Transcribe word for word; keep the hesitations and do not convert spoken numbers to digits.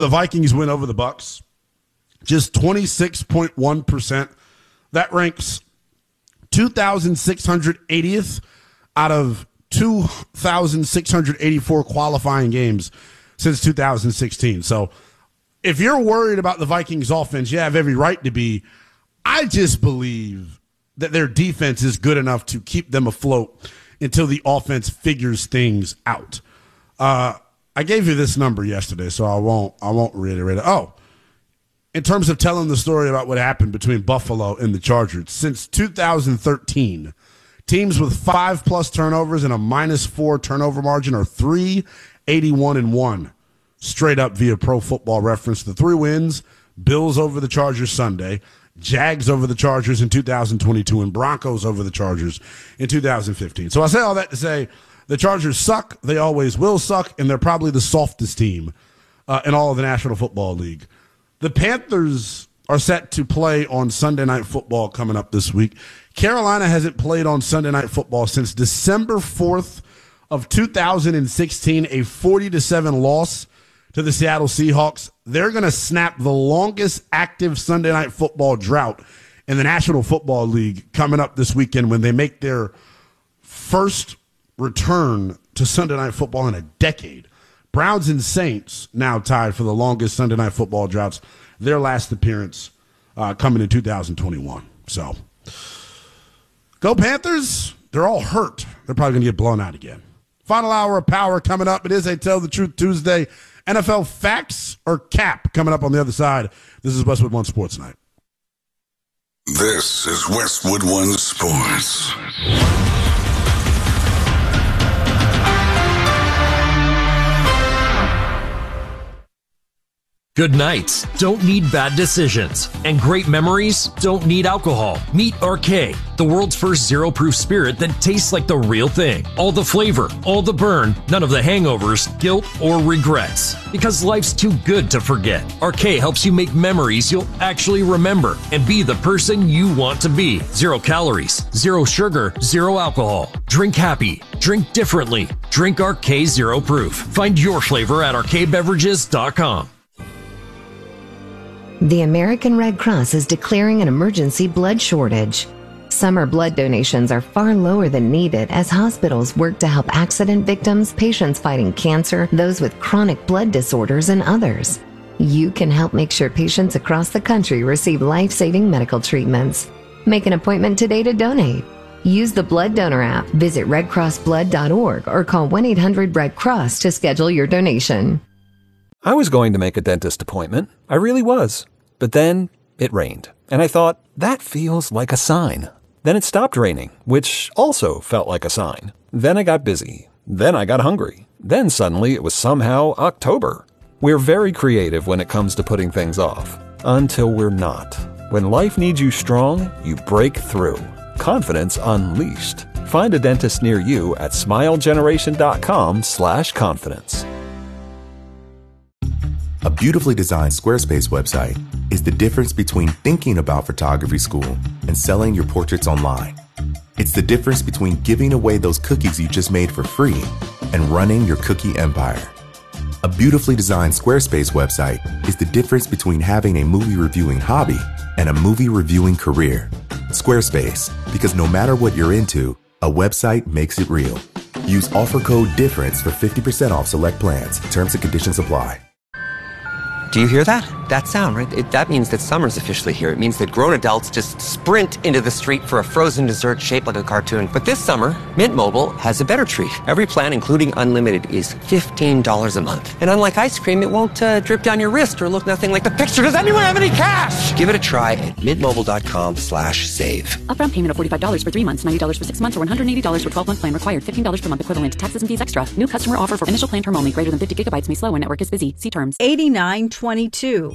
the Vikings win over the Bucs, just twenty-six point one percent. That ranks two thousand six hundred eightieth out of two thousand six hundred eighty-four qualifying games since two thousand sixteen. So if you're worried about the Vikings offense, you have every right to be. I just believe that their defense is good enough to keep them afloat until the offense figures things out. Uh, I gave you this number yesterday, so I won't I won't reiterate it. Oh, in terms of telling the story about what happened between Buffalo and the Chargers, since two thousand thirteen, teams with five plus turnovers and a minus four turnover margin are three eighty-one and one. Straight up via Pro Football Reference. The three wins: Bills over the Chargers Sunday, Jags over the Chargers in two thousand twenty-two, and Broncos over the Chargers in two thousand fifteen. So I say all that to say the Chargers suck. They always will suck, and they're probably the softest team uh, in all of the National Football League. The Panthers are set to play on Sunday Night Football coming up this week. Carolina hasn't played on Sunday Night Football since December fourth of two thousand sixteen, a forty to seven loss to the Seattle Seahawks. They're going to snap the longest active Sunday Night Football drought in the National Football League coming up this weekend when they make their first return to Sunday Night Football in a decade. Browns and Saints now tied for the longest Sunday Night Football droughts. Their last appearance uh, coming in two thousand twenty-one. So, go Panthers. They're all hurt. They're probably going to get blown out again. Final hour of power coming up. It is a Tell the Truth Tuesday. N F L facts or cap coming up on the other side. This is Westwood One Sports Night. This is Westwood One Sports. Good nights don't need bad decisions, and great memories don't need alcohol. Meet R K, the world's first zero-proof spirit that tastes like the real thing. All the flavor, all the burn, none of the hangovers, guilt, or regrets. Because life's too good to forget. R K helps you make memories you'll actually remember and be the person you want to be. Zero calories, zero sugar, zero alcohol. Drink happy. Drink differently. Drink R K Zero Proof. Find your flavor at R K beverages dot com. The American Red Cross is declaring an emergency blood shortage. Summer blood donations are far lower than needed as hospitals work to help accident victims, patients fighting cancer, those with chronic blood disorders, and others. You can help make sure patients across the country receive life-saving medical treatments. Make an appointment today to donate. Use the Blood Donor app, visit red cross blood dot org, or call one eight hundred red cross to schedule your donation. I was going to make a dentist appointment. I really was. But then it rained, and I thought, that feels like a sign. Then it stopped raining, which also felt like a sign. Then I got busy. Then I got hungry. Then suddenly it was somehow October. We're very creative when it comes to putting things off. Until we're not. When life needs you strong, you break through. Confidence unleashed. Find a dentist near you at smilegeneration.com slash confidence. A beautifully designed Squarespace website is the difference between thinking about photography school and selling your portraits online. It's the difference between giving away those cookies you just made for free and running your cookie empire. A beautifully designed Squarespace website is the difference between having a movie reviewing hobby and a movie reviewing career. Squarespace, because no matter what you're into, a website makes it real. Use offer code DIFFERENCE for fifty percent off select plans. Terms and conditions apply. Do you hear that? That sound, right? It, that means that summer's officially here. It means that grown adults just sprint into the street for a frozen dessert shaped like a cartoon. But this summer, Mint Mobile has a better treat. Every plan, including unlimited, is fifteen dollars a month. And unlike ice cream, it won't uh, drip down your wrist or look nothing like the picture. Does anyone have any cash? Give it a try at mintmobile.com slash save. Upfront payment of forty-five dollars for three months, ninety dollars for six months, or one hundred eighty dollars for twelve-month plan required. fifteen dollars per month equivalent. Taxes and fees extra. New customer offer for initial plan term only. Greater than fifty gigabytes may slow when network is busy. See terms. eighty-nine twenty-two